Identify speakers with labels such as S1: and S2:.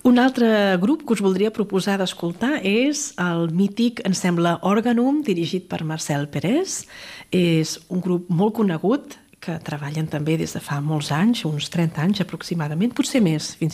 S1: Un altre grup que us voldria proposar d'escoltar és el mític, em sembla, Organum, dirigit per Marcel Pérez. És un grup molt conegut que treballen també des de fa molts anys, uns 30 anys aproximadament, potser més, fins